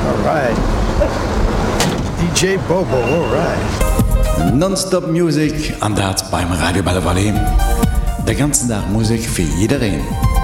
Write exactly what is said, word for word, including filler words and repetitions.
Alright. D J Bobo, alright. Non-stop Music, an dat beim Radio Belle Valley. Der ganzen Tag Musik für jedereen.